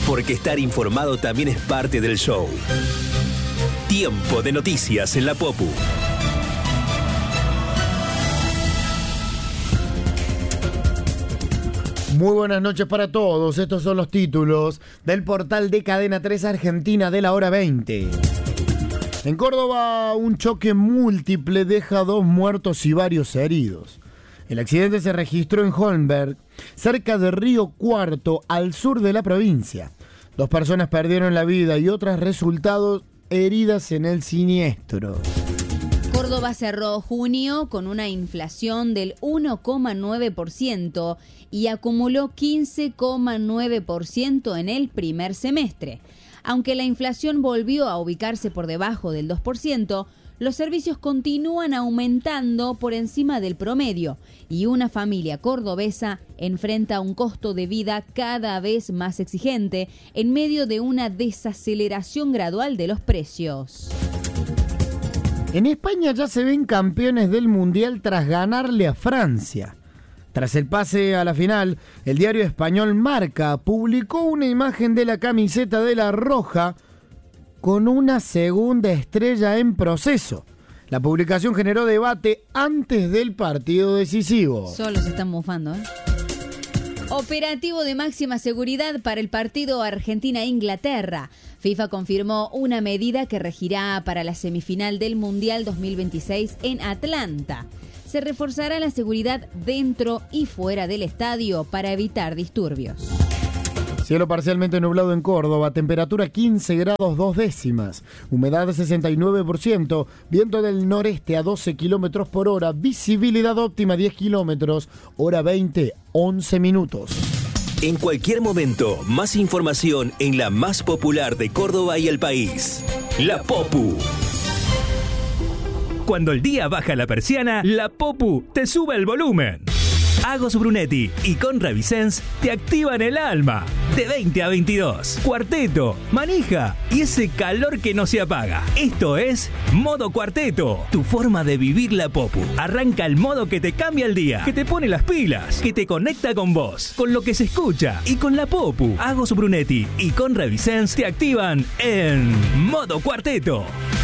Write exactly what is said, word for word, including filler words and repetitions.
porque estar informado también es parte del show. Tiempo de noticias en la Popu. Muy buenas noches para todos. Estos son los títulos del portal de Cadena tres Argentina de la hora veinte. En Córdoba, un choque múltiple deja dos muertos y varios heridos. El accidente se registró en Holmberg, cerca de Río Cuarto, al sur de la provincia. Dos personas perdieron la vida y otras resultaron heridas en el siniestro. Córdoba cerró junio con una inflación del uno coma nueve por ciento y acumuló quince coma nueve por ciento en el primer semestre. Aunque la inflación volvió a ubicarse por debajo del dos por ciento, los servicios continúan aumentando por encima del promedio y una familia cordobesa enfrenta un costo de vida cada vez más exigente en medio de una desaceleración gradual de los precios. En España ya se ven campeones del Mundial tras ganarle a Francia. Tras el pase a la final, el diario español Marca publicó una imagen de la camiseta de la Roja con una segunda estrella en proceso. La publicación generó debate antes del partido decisivo. Solo se están mufando, ¿eh? Operativo de máxima seguridad para el partido Argentina-Inglaterra. FIFA confirmó una medida que regirá para la semifinal del Mundial dos mil veintiséis en Atlanta. Se reforzará la seguridad dentro y fuera del estadio para evitar disturbios. Cielo parcialmente nublado en Córdoba, temperatura quince grados dos décimas, humedad sesenta y nueve por ciento, viento del noreste a doce kilómetros por hora, visibilidad óptima diez kilómetros, hora veinte, once minutos. En cualquier momento, más información en la más popular de Córdoba y el país. La Popu. Cuando el día baja la persiana, la Popu te sube el volumen. Agos Brunetti y Conra Vicens te activan el alma. De veinte a veintidós. Cuarteto, manija y ese calor que no se apaga. Esto es Modo Cuarteto, tu forma de vivir la Popu. Arranca el modo que te cambia el día, que te pone las pilas, que te conecta con vos, con lo que se escucha y con la Popu. Agos Brunetti y Conra Vicens te activan en Modo Cuarteto.